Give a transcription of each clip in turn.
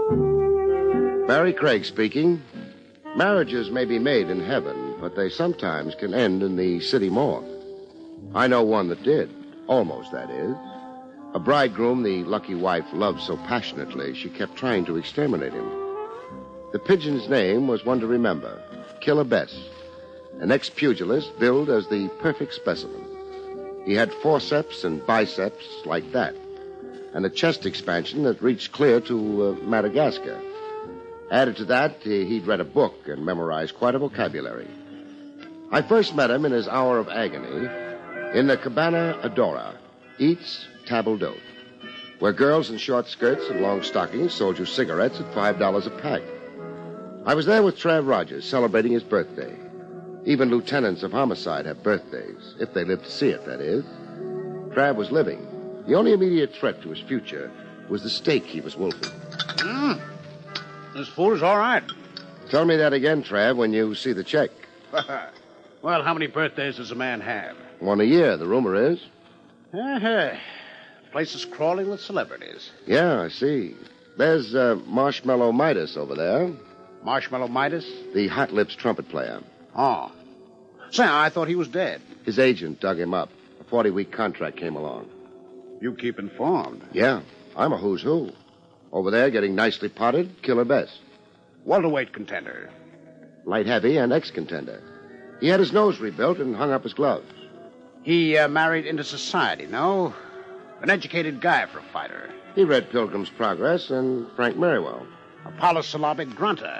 Barry Craig speaking. Marriages may be made in heaven, but they sometimes can end in the city morgue. I know one that did. Almost, that is. A bridegroom the lucky wife loved so passionately, she kept trying to exterminate him. The pigeon's name was one to remember, Killer Bess, an ex-pugilist billed as the perfect specimen. He had forceps and biceps like that, and a chest expansion that reached clear to Madagascar. Added to that, he'd read a book and memorized quite a vocabulary. I first met him in his hour of agony in the Cabana Adora, Eats Table D'Hote, where girls in short skirts and long stockings sold you cigarettes at $5 a pack. I was there with Trav Rogers celebrating his birthday. Even lieutenants of homicide have birthdays, if they live to see it, that is. Trav was living. The only immediate threat to his future was the steak he was wolfing. This food is all right. Tell me that again, Trav, when you see the check. Well, how many birthdays does a man have? One a year, the rumor is. The place is crawling with celebrities. Yeah, I see. There's Marshmallow Midas over there. Marshmallow Midas? The Hot Lips trumpet player. Oh. Say, I thought he was dead. His agent dug him up. A 40-week contract came along. You keep informed. Yeah, I'm a who's who. Over there, getting nicely potted, Killer Bess. Welterweight contender. Light heavy and ex-contender. He had his nose rebuilt and hung up his gloves. He married into society, no? An educated guy for a fighter. He read Pilgrim's Progress and Frank Merriwell. A polysyllabic grunter.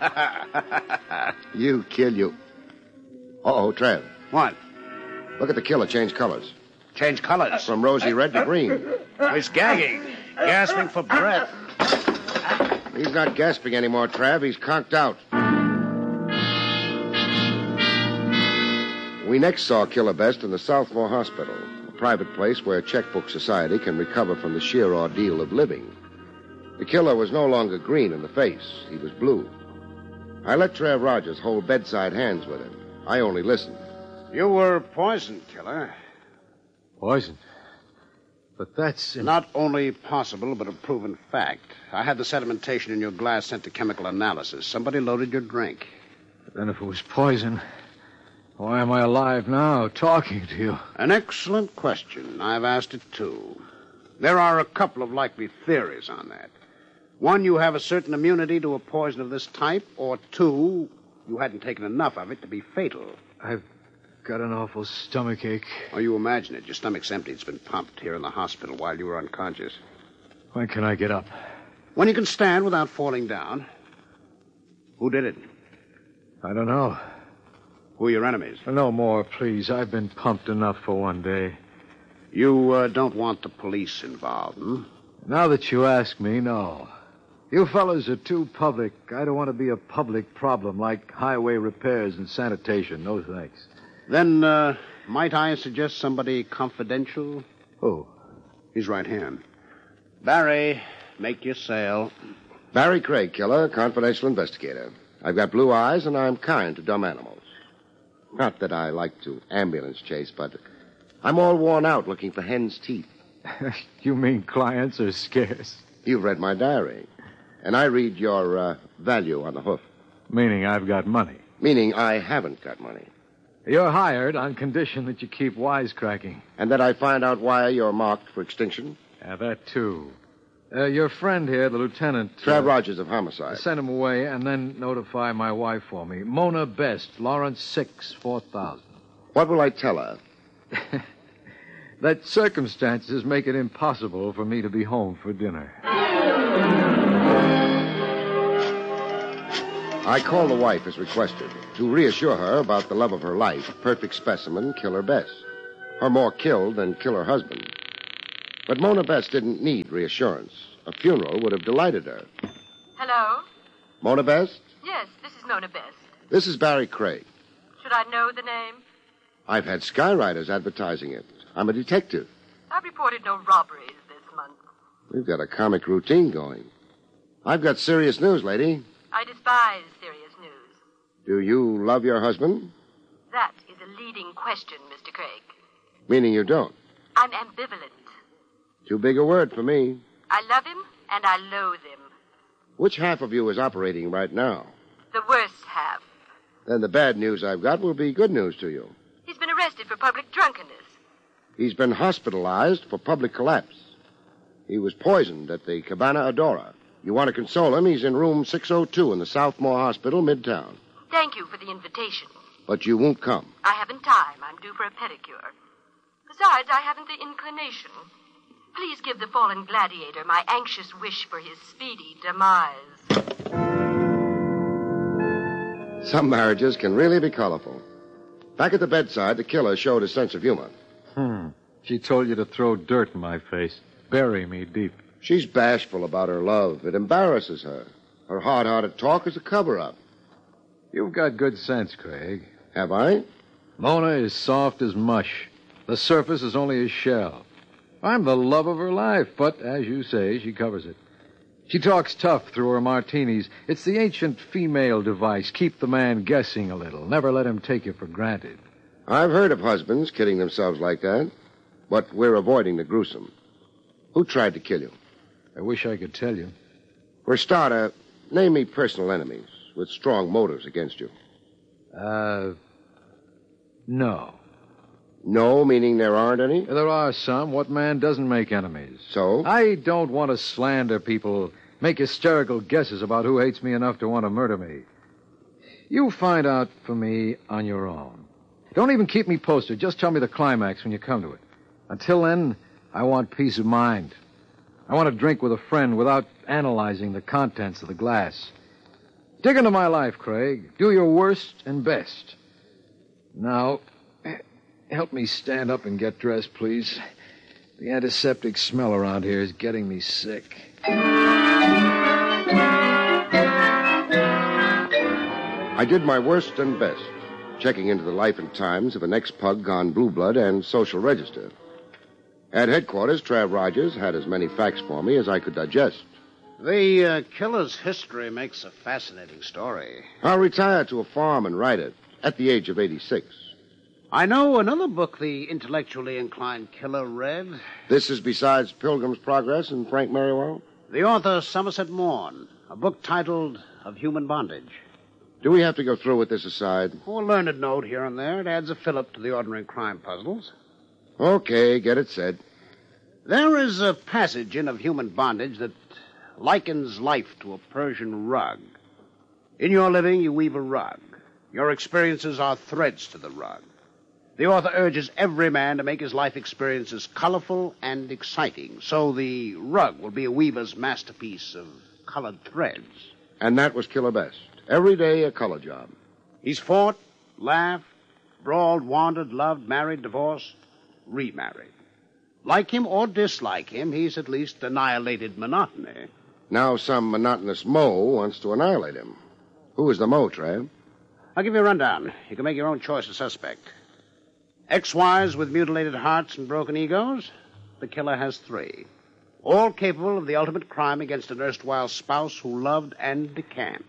You kill you. Uh-oh, Trev. What? Look at the killer change colors. Change colors? From rosy red to green. He's gagging. Gasping for breath. He's not gasping anymore, Trav. He's conked out. We next saw Killer Bess in the Southmore Hospital, a private place where checkbook society can recover from the sheer ordeal of living. The killer was no longer green in the face. He was blue. I let Trav Rogers hold bedside hands with him. I only listened. You were poisoned, Killer. Poisoned? But that's... Not only possible, but a proven fact. I had the sedimentation in your glass sent to chemical analysis. Somebody loaded your drink. But then if it was poison, why am I alive now, talking to you? An excellent question. I've asked it, too. There are a couple of likely theories on that. One, you have a certain immunity to a poison of this type, or two, you hadn't taken enough of it to be fatal. I've got an awful stomachache. Oh, you imagine it. Your stomach's empty. It's been pumped here in the hospital while you were unconscious. When can I get up? When you can stand without falling down. Who did it? I don't know. Who are your enemies? No more, please. I've been pumped enough for one day. You don't want the police involved, hmm? Now that you ask me, no. You fellas are too public. I don't want to be a public problem like highway repairs and sanitation. No thanks. Then, might I suggest somebody confidential? Who? His right hand. Barry, make your sale. Barry Craig, killer, confidential investigator. I've got blue eyes, and I'm kind to dumb animals. Not that I like to ambulance chase, but I'm all worn out looking for hen's teeth. You mean clients are scarce? You've read my diary. And I read your value on the hoof. Meaning I've got money. Meaning I haven't got money. You're hired on condition that you keep wisecracking. And that I find out why you're marked for extinction? Yeah, that too. Your friend here, the lieutenant... Trav Rogers of Homicide. Send him away and then notify my wife for me. Mona Best, Lawrence 6, 4000. What will I tell her? That circumstances make it impossible for me to be home for dinner. I called the wife as requested to reassure her about the love of her life, perfect specimen, Killer Bess. Her more killed than killer husband. But Mona Bess didn't need reassurance. A funeral would have delighted her. Hello? Mona Bess? Yes, this is Mona Best. This is Barry Craig. Should I know the name? I've had skywriters advertising it. I'm a detective. I've reported no robberies this month. We've got a comic routine going. I've got serious news, lady. I despise serious news. Do you love your husband? That is a leading question, Mr. Craig. Meaning you don't? I'm ambivalent. Too big a word for me. I love him and I loathe him. Which half of you is operating right now? The worst half. Then the bad news I've got will be good news to you. He's been arrested for public drunkenness. He's been hospitalized for public collapse. He was poisoned at the Cabana Adora. You want to console him? He's in room 602 in the Southmore Hospital, Midtown. Thank you for the invitation. But you won't come. I haven't time. I'm due for a pedicure. Besides, I haven't the inclination. Please give the fallen gladiator my anxious wish for his speedy demise. Some marriages can really be colorful. Back at the bedside, the killer showed a sense of humor. She told you to throw dirt in my face. Bury me deep. She's bashful about her love. It embarrasses her. Her hard-hearted talk is a cover-up. You've got good sense, Craig. Have I? Mona is soft as mush. The surface is only a shell. I'm the love of her life, but, as you say, she covers it. She talks tough through her martinis. It's the ancient female device. Keep the man guessing a little. Never let him take you for granted. I've heard of husbands kidding themselves like that, but we're avoiding the gruesome. Who tried to kill you? I wish I could tell you. For a starter, name me personal enemies with strong motives against you. No. No, meaning there aren't any? There are some. What man doesn't make enemies? So? I don't want to slander people, make hysterical guesses about who hates me enough to want to murder me. You find out for me on your own. Don't even keep me posted. Just tell me the climax when you come to it. Until then, I want peace of mind. I want to drink with a friend without analyzing the contents of the glass. Dig into my life, Craig. Do your worst and best. Now, help me stand up and get dressed, please. The antiseptic smell around here is getting me sick. I did my worst and best, checking into the life and times of an ex-pug gone blue blood and social register. At headquarters, Trav Rogers had as many facts for me as I could digest. The killer's history makes a fascinating story. I'll retire to a farm and write it at the age of 86. I know another book the intellectually inclined killer read. This is besides Pilgrim's Progress and Frank Merriwell? The author, Somerset Maugham, a book titled Of Human Bondage. Do we have to go through with this aside? Oh, a learned note here and there. It adds a fillip to the ordinary crime puzzles. Okay, get it said. There is a passage in Of Human Bondage that likens life to a Persian rug. In your living, you weave a rug. Your experiences are threads to the rug. The author urges every man to make his life experiences colorful and exciting, so the rug will be a weaver's masterpiece of colored threads. And that was Killer Best. Every day a color job. He's fought, laughed, brawled, wandered, loved, married, divorced, remarried. Like him or dislike him, he's at least annihilated monotony. Now some monotonous Mo wants to annihilate him. Who is the Mo, Trav? I'll give you a rundown. You can make your own choice of suspect. Ex-wives with mutilated hearts and broken egos? The killer has 3. All capable of the ultimate crime against an erstwhile spouse who loved and decamped.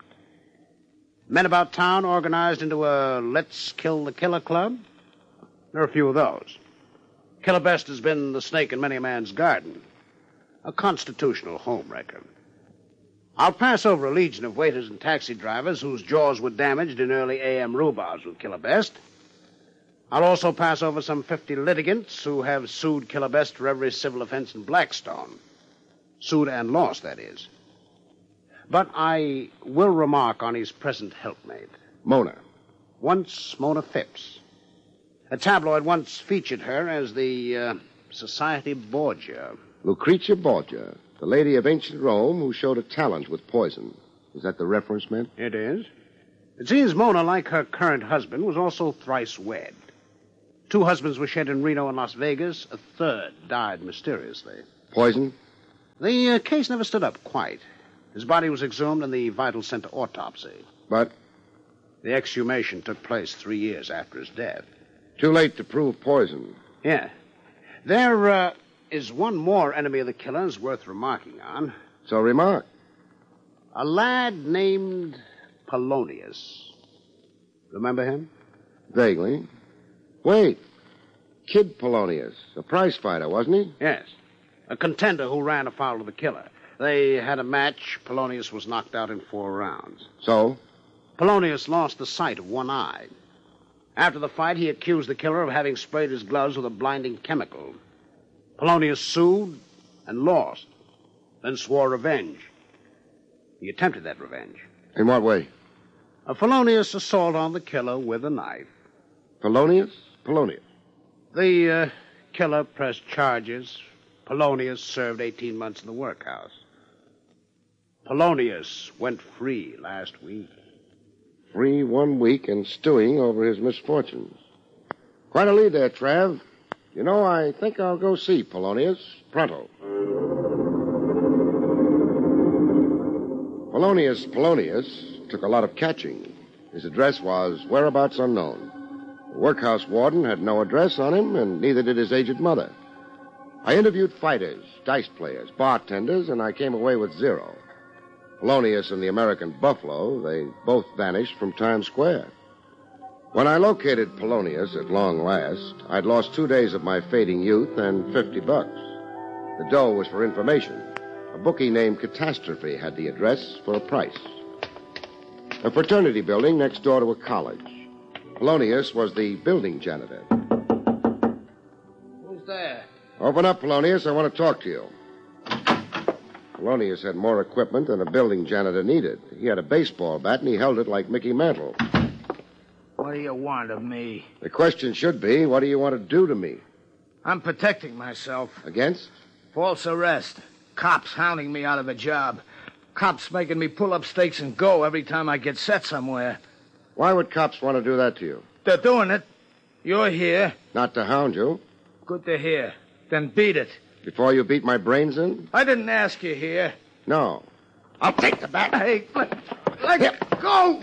Men about town organized into a Let's Kill the Killer club? There are a few of those. Killer Best has been the snake in many a man's garden. A constitutional homewrecker. I'll pass over a legion of waiters and taxi drivers whose jaws were damaged in early A.M. rhubarbs with Killer Best. I'll also pass over some 50 litigants who have sued Killer Best for every civil offense in Blackstone. Sued and lost, that is. But I will remark on his present helpmate. Mona. Once Mona Phipps. A tabloid once featured her as the Society Borgia. Lucretia Borgia, the lady of ancient Rome who showed a talent with poison. Is that the reference meant? It is. It seems Mona, like her current husband, was also thrice wed. 2 husbands were shed in Reno and Las Vegas. A third died mysteriously. Poison? The case never stood up quite. His body was exhumed in the Vital Center autopsy. But? The exhumation took place 3 years after his death. Too late to prove poison. Yeah. There is one more enemy of the killer's worth remarking on. So remark. A lad named Polonius. Remember him? Vaguely. Wait. Kid Polonius. A prize fighter, wasn't he? Yes. A contender who ran afoul of the killer. They had a match. Polonius was knocked out in 4 rounds. So? Polonius lost the sight of one eye. After the fight, he accused the killer of having sprayed his gloves with a blinding chemical. Polonius sued and lost, then swore revenge. He attempted that revenge. In what way? A felonious assault on the killer with a knife. Polonius? Polonius. The killer pressed charges. Polonius served 18 months in the workhouse. Polonius went free last week. Free 1 week and stewing over his misfortunes. Quite a lead there, Trav. You know, I think I'll go see Polonius pronto. Polonius took a lot of catching. His address was whereabouts unknown. The workhouse warden had no address on him, and neither did his aged mother. I interviewed fighters, dice players, bartenders, and I came away with 0. Polonius and the American Buffalo, they both vanished from Times Square. When I located Polonius at long last, I'd lost 2 days of my fading youth and $50. The dough was for information. A bookie named Catastrophe had the address for a price. A fraternity building next door to a college. Polonius was the building janitor. Who's there? Open up, Polonius. I want to talk to you. Polonius had more equipment than a building janitor needed. He had a baseball bat, and he held it like Mickey Mantle. What do you want of me? The question should be, what do you want to do to me? I'm protecting myself. Against? False arrest. Cops hounding me out of a job. Cops making me pull up stakes and go every time I get set somewhere. Why would cops want to do that to you? They're doing it. You're here. Not to hound you. Good to hear. Then beat it. Before you beat my brains in? I didn't ask you here. No. I'll take the bat. Hey, let it go.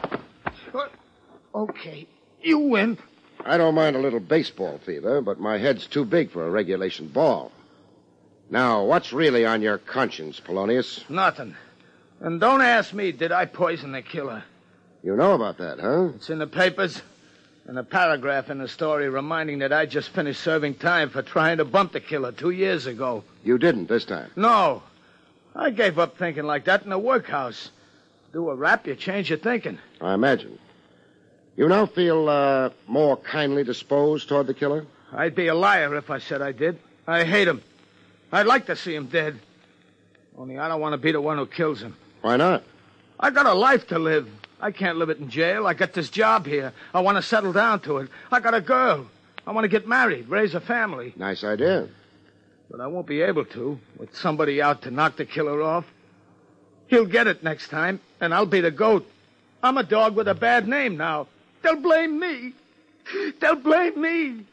Okay, you win. I don't mind a little baseball fever, but my head's too big for a regulation ball. Now, what's really on your conscience, Polonius? Nothing. And don't ask me, did I poison the killer? You know about that, huh? It's in the papers. And a paragraph in the story reminding that I just finished serving time for trying to bump the killer 2 years ago. You didn't this time. No. I gave up thinking like that in the workhouse. Do a rap, you change your thinking. I imagine. You now feel more kindly disposed toward the killer? I'd be a liar if I said I did. I hate him. I'd like to see him dead. Only I don't want to be the one who kills him. Why not? I got a life to live. I can't live it in jail. I got this job here. I want to settle down to it. I got a girl. I want to get married, raise a family. Nice idea. But I won't be able to with somebody out to knock the killer off. He'll get it next time, and I'll be the goat. I'm a dog with a bad name now. They'll blame me. They'll blame me.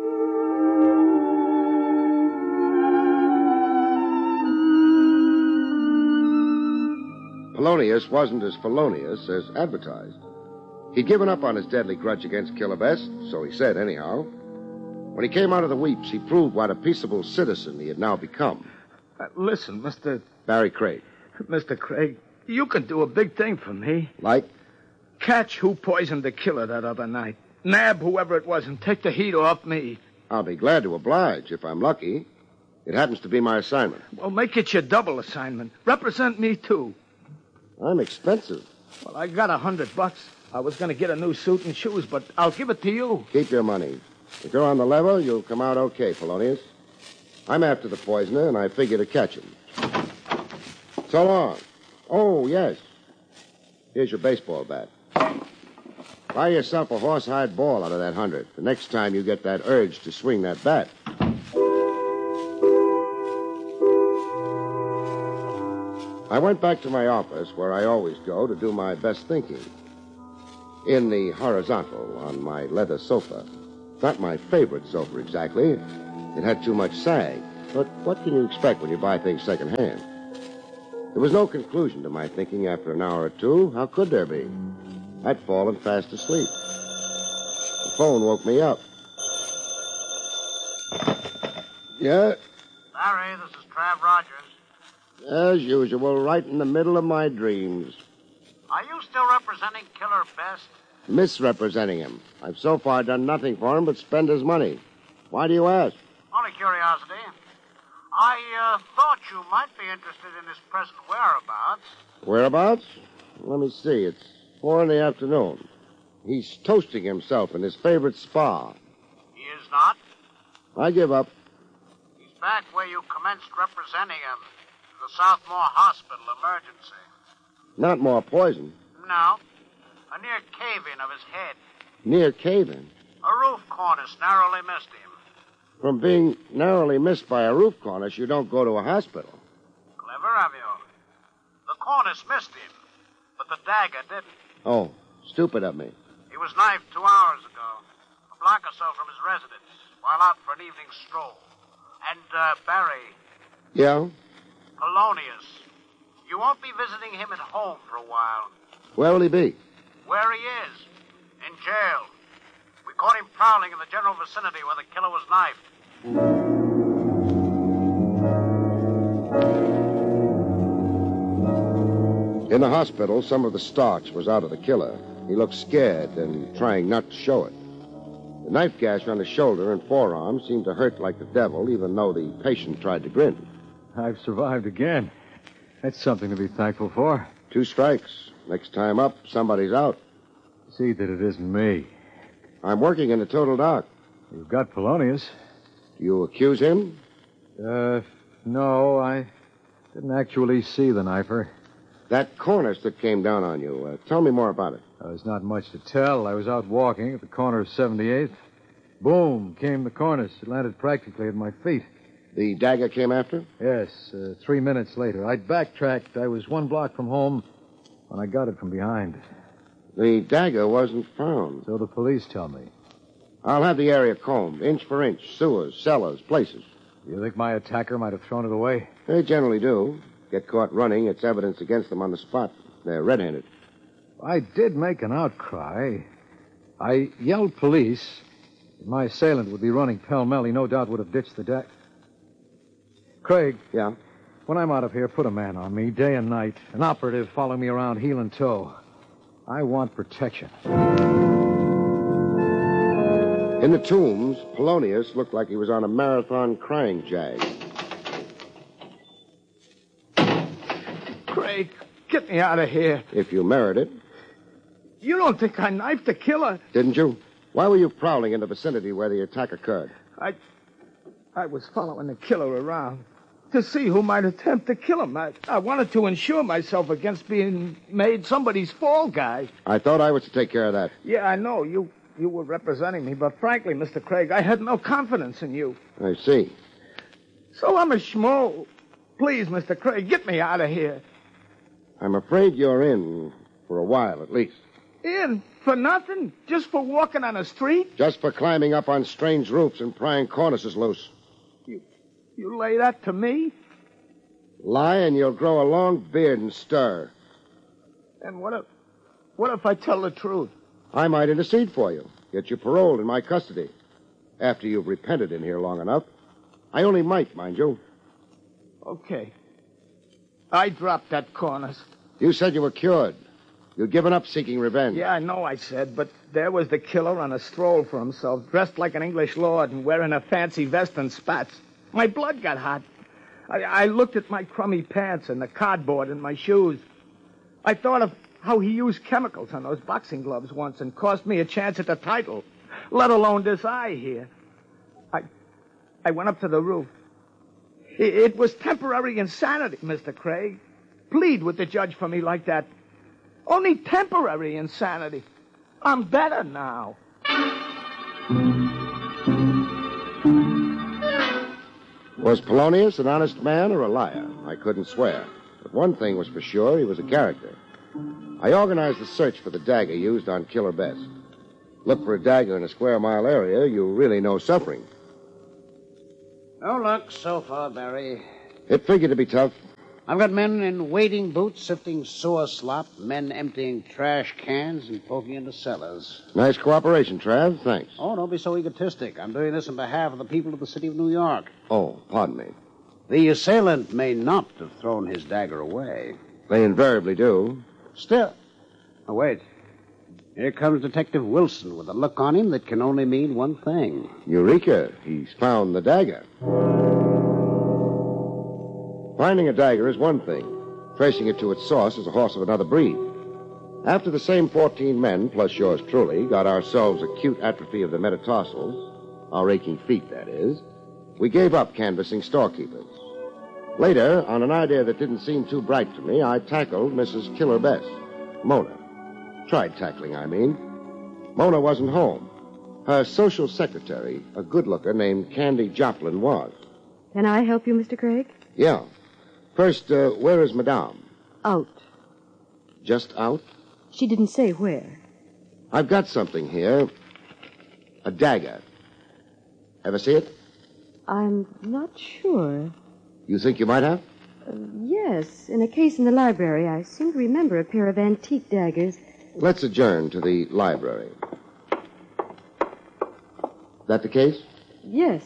Polonius wasn't as felonious as advertised. He'd given up on his deadly grudge against Killer Best, so he said anyhow. When he came out of the weeps, he proved what a peaceable citizen he had now become. Listen, Mr. Barry Craig. Mr. Craig, you can do a big thing for me. Like? Catch who poisoned the killer that other night. Nab whoever it was and take the heat off me. I'll be glad to oblige if I'm lucky. It happens to be my assignment. Well, make it your double assignment. Represent me, too. I'm expensive. Well, I got $100. I was going to get a new suit and shoes, but I'll give it to you. Keep your money. If you're on the level, you'll come out okay, Polonius. I'm after the poisoner, and I figure to catch him. So long. Oh, yes. Here's your baseball bat. Buy yourself a horsehide ball out of that 100 the next time you get that urge to swing that bat. I went back to my office, where I always go to do my best thinking. In the horizontal, on my leather sofa. Not my favorite sofa, exactly. It had too much sag. But what can you expect when you buy things secondhand? There was no conclusion to my thinking after an hour or two. How could there be? I'd fallen fast asleep. The phone woke me up. Yeah? Larry, this is Trav Rogers. As usual, right in the middle of my dreams. Are you still representing Killer Best? Misrepresenting him. I've so far done nothing for him but spend his money. Why do you ask? Only curiosity. I thought you might be interested in his present whereabouts. Whereabouts? Let me see. It's 4 in the afternoon. He's toasting himself in his favorite spa. He is not. I give up. He's back where you commenced representing him. The Southmore Hospital emergency. Not more poison. No. A near cave-in of his head. Near cave-in. A roof cornice narrowly missed him. From being narrowly missed by a roof cornice, you don't go to a hospital. Clever of you. The cornice missed him, but the dagger didn't. Oh, stupid of me. He was knifed 2 hours ago, a block or so from his residence, while out for an evening stroll. And, Barry. Yeah? Polonius. You won't be visiting him at home for a while. Where will he be? Where he is. In jail. We caught him prowling in the general vicinity where the killer was knifed. In the hospital, some of the starch was out of the killer. He looked scared and trying not to show it. The knife gash on his shoulder and forearm seemed to hurt like the devil, even though the patient tried to grin. I've survived again. That's something to be thankful for. 2 strikes. Next time up, somebody's out. See that it isn't me. I'm working in the total dark. You've got Polonius. Do you accuse him? No, I didn't actually see the knifer. That cornice that came down on you. Tell me more about it. There's not much to tell. I was out walking at the corner of 78th. Boom, came the cornice. It landed practically at my feet. The dagger came after? Yes, 3 minutes later. I'd backtracked. I was 1 block from home when I got it from behind. The dagger wasn't found. So the police tell me. I'll have the area combed, inch for inch, sewers, cellars, places. You think my attacker might have thrown it away? They generally do. Get caught running, it's evidence against them on the spot. They're red-handed. I did make an outcry. I yelled police. If my assailant would be running pell-mell, he no doubt would have ditched the deck. Craig. Yeah? When I'm out of here, put a man on me, day and night. An operative following me around heel and toe. I want protection. In the tombs, Polonius looked like he was on a marathon crying jag. Craig, get me out of here. If you merit it. You don't think I knifed the killer? Didn't you? Why were you prowling in the vicinity where the attack occurred? I was following the killer around to see who might attempt to kill him. I wanted to insure myself against being made somebody's fall guy. I thought I was to take care of that. Yeah, I know. You were representing me, but frankly, Mr. Craig, I had no confidence in you. I see. So I'm a schmo. Please, Mr. Craig, get me out of here. I'm afraid you're in for a while, at least. In? For nothing? Just for walking on a street? Just for climbing up on strange roofs and prying cornices loose. You lay that to me? Lie and you'll grow a long beard and stir. And what if I tell the truth? I might intercede for you. Get you paroled in my custody. After you've repented in here long enough. I only might, mind you. Okay. I dropped that cornice. You said you were cured. You'd given up seeking revenge. Yeah, I know I said, but there was the killer on a stroll for himself, dressed like an English lord and wearing a fancy vest and spats. My blood got hot. I looked at my crummy pants and the cardboard in my shoes. I thought of how he used chemicals on those boxing gloves once and cost me a chance at the title, let alone this eye here. I went up to the roof. It was temporary insanity, Mr. Craig. Plead with the judge for me like that. Only temporary insanity. I'm better now. Was Polonius an honest man or a liar? I couldn't swear. But one thing was for sure, he was a character. I organized the search for the dagger used on Killer Best. Look for a dagger in a square-mile area, you really know suffering. No luck so far, Barry. It figured to be tough. I've got men in wading boots sifting sewer slop, men emptying trash cans and poking into cellars. Nice cooperation, Trav. Thanks. Oh, don't be so egotistic. I'm doing this on behalf of the people of the city of New York. Oh, pardon me. The assailant may not have thrown his dagger away. They invariably do. Still. Oh, wait. Here comes Detective Wilson with a look on him that can only mean one thing. Eureka. He's found the dagger. Finding a dagger is one thing. Tracing it to its source is a horse of another breed. After the same 14 men, plus yours truly, got ourselves acute atrophy of the metatarsals, our aching feet, that is, we gave up canvassing storekeepers. Later, on an idea that didn't seem too bright to me, I tackled Mrs. Killer Bess, Mona. Tried tackling, I mean. Mona wasn't home. Her social secretary, a good-looker named Candy Joplin, was. Can I help you, Mr. Craig? Yeah. First, where is Madame? Out. Just out? She didn't say where. I've got something here. A dagger. Ever see it? I'm not sure. You think you might have? Yes, in a case in the library, I seem to remember a pair of antique daggers. Let's adjourn to the library. That the case? Yes.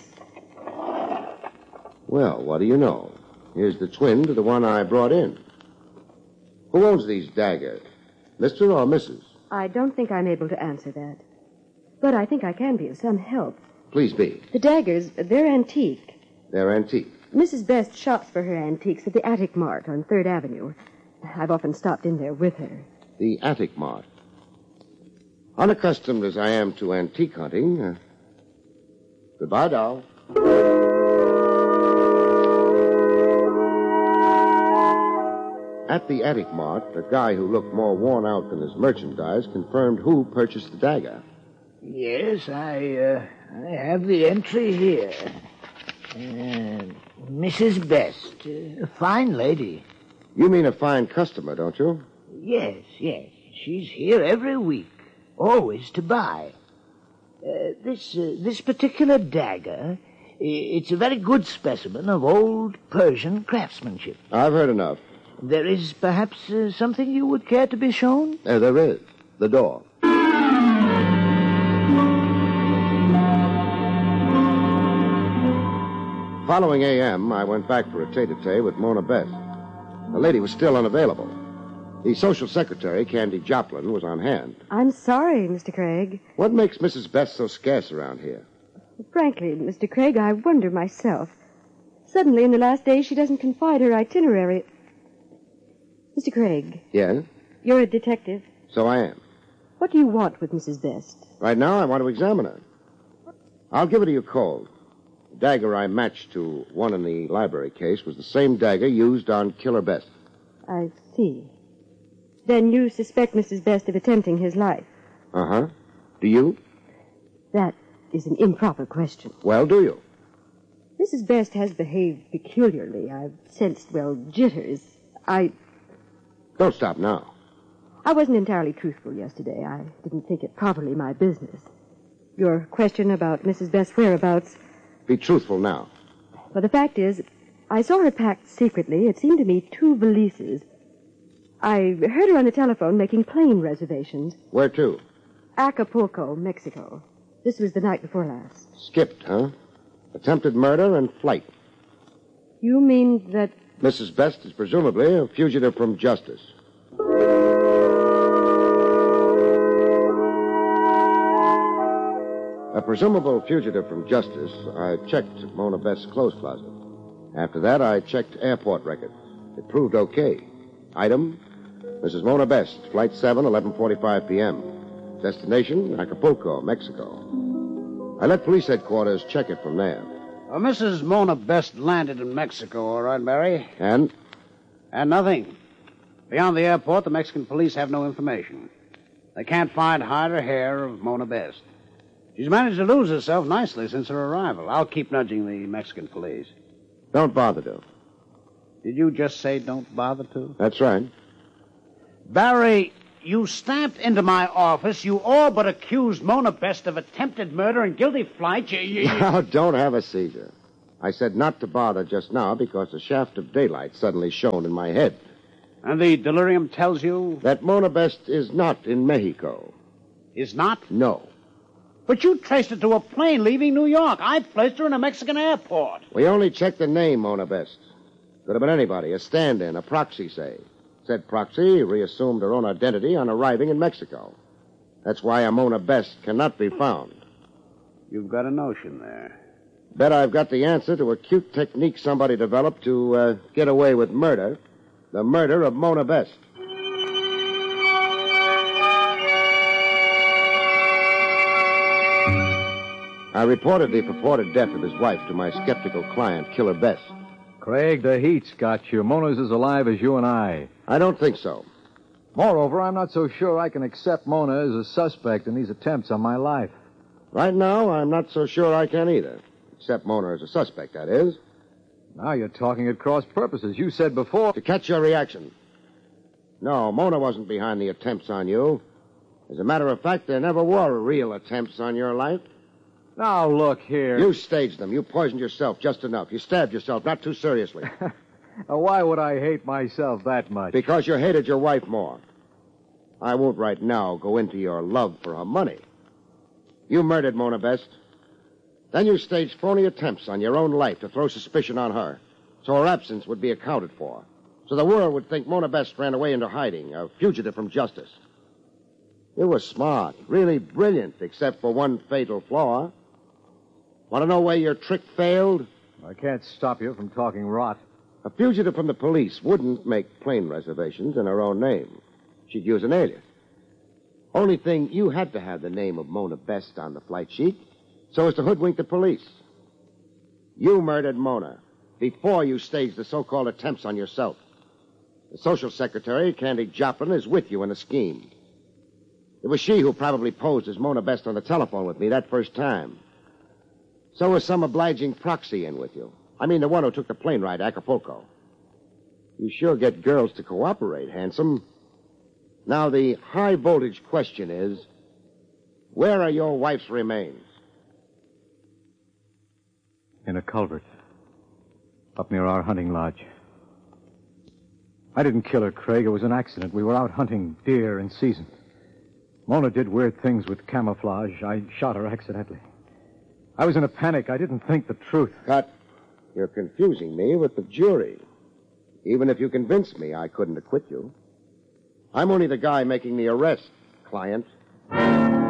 Well, what do you know? Here's the twin to the one I brought in. Who owns these daggers? Mr. or Mrs.? I don't think I'm able to answer that. But I think I can be of some help. Please be. The daggers, they're antique. They're antique. Mrs. Best shops for her antiques at the Attic Mart on 3rd Avenue. I've often stopped in there with her. The Attic Mart. Unaccustomed as I am to antique hunting. Goodbye, doll. At the Attic Mart, a guy who looked more worn out than his merchandise confirmed who purchased the dagger. Yes, I have the entry here. Mrs. Best, a fine lady. You mean a fine customer, don't you? Yes. She's here every week, always to buy. This particular dagger, it's a very good specimen of old Persian craftsmanship. I've heard enough. There is perhaps something you would care to be shown? There is. The door. Following A.M., I went back for a tete-a-tete with Mona Best. The lady was still unavailable. The social secretary, Candy Joplin, was on hand. I'm sorry, Mr. Craig. What makes Mrs. Best so scarce around here? Frankly, Mr. Craig, I wonder myself. Suddenly, in the last days, she doesn't confide her itinerary. Mr. Craig. Yes? You're a detective. So I am. What do you want with Mrs. Best? Right now, I want to examine her. I'll give it to you cold. The dagger I matched to one in the library case was the same dagger used on Killer Best. I see. Then you suspect Mrs. Best of attempting his life? Uh-huh. Do you? That is an improper question. Well, do you? Mrs. Best has behaved peculiarly. I've sensed, jitters. Don't stop now. I wasn't entirely truthful yesterday. I didn't think it properly my business. Your question about Mrs. Best's whereabouts... Be truthful now. Well, the fact is, I saw her packed secretly. It seemed to me 2 valises. I heard her on the telephone making plane reservations. Where to? Acapulco, Mexico. This was the night before last. Skipped, huh? Attempted murder and flight. You mean that... Mrs. Best is presumably a fugitive from justice. A presumable fugitive from justice, I checked Mona Best's clothes closet. After that, I checked airport records. It proved okay. Item, Mrs. Mona Best, Flight 7, 11:45 p.m. Destination, Acapulco, Mexico. I let police headquarters check it from there. Mrs. Mona Best landed in Mexico, all right, Barry? And? And nothing. Beyond the airport, the Mexican police have no information. They can't find hide or hair of Mona Best. She's managed to lose herself nicely since her arrival. I'll keep nudging the Mexican police. Don't bother to. Did you just say don't bother to? That's right. Barry, you stamped into my office. You all but accused Mona Best of attempted murder and guilty flight. Now, don't have a seizure. I said not to bother just now because a shaft of daylight suddenly shone in my head. And the delirium tells you? That Mona Best is not in Mexico. Is not? No. But you traced her to a plane leaving New York. I placed her in a Mexican airport. We only checked the name, Mona Best. Could have been anybody, a stand-in, a proxy, say. Said proxy reassumed her own identity on arriving in Mexico. That's why a Mona Best cannot be found. You've got a notion there. Bet I've got the answer to a cute technique somebody developed to get away with murder. The murder of Mona Best. I reported the purported death of his wife to my skeptical client, Killer Best. Craig, the heat's got you. Mona's as alive as you and I. I don't think so. Moreover, I'm not so sure I can accept Mona as a suspect in these attempts on my life. Right now, I'm not so sure I can either. Except Mona as a suspect, that is. Now you're talking at cross purposes. You said before... To catch your reaction. No, Mona wasn't behind the attempts on you. As a matter of fact, there never were real attempts on your life. Now, look here. You staged them. You poisoned yourself just enough. You stabbed yourself, not too seriously. Why would I hate myself that much? Because you hated your wife more. I won't right now go into your love for her money. You murdered Mona Best. Then you staged phony attempts on your own life to throw suspicion on her, so her absence would be accounted for. So the world would think Mona Best ran away into hiding, a fugitive from justice. You were smart, really brilliant, except for one fatal flaw. Want to know where your trick failed? I can't stop you from talking rot. A fugitive from the police wouldn't make plane reservations in her own name. She'd use an alias. Only thing, you had to have the name of Mona Best on the flight sheet so as to hoodwink the police. You murdered Mona before you staged the so-called attempts on yourself. The social secretary, Candy Joplin, is with you in the scheme. It was she who probably posed as Mona Best on the telephone with me that first time. So was some obliging proxy in with you. I mean, the one who took the plane ride to Acapulco. You sure get girls to cooperate, handsome. Now, the high-voltage question is, where are your wife's remains? In a culvert. Up near our hunting lodge. I didn't kill her, Craig. It was an accident. We were out hunting deer in season. Mona did weird things with camouflage. I shot her accidentally. I was in a panic. I didn't think the truth. Cut. You're confusing me with the jury. Even if you convinced me, I couldn't acquit you. I'm only the guy making the arrest, client.